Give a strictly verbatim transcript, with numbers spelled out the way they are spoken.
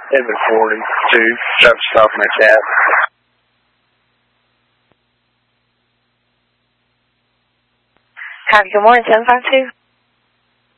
Edmund forty-two, trying to stop my cab. Copy, good morning, seven five two.